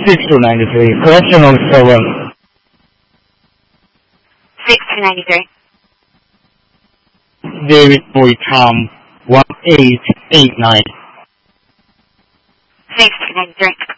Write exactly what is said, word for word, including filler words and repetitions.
six two nine three. Correction number seven. six two nine three. David Boy Tom one eight eight nine. six two nine three.